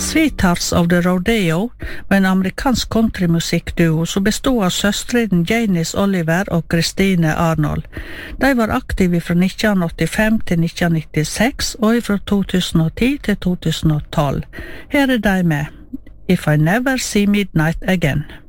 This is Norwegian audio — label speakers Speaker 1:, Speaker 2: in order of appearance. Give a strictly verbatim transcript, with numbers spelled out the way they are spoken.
Speaker 1: Sweethearts of the Rodeo var en amerikansk countrymusikkduo som bestod av søstrene Janice Oliver og Christine Arnold. De var aktive fra nitten åttifem til nitten nittiseks og fra to tusen og ti til to tusen og tolv. Her er de med. If I Never See Midnight Again.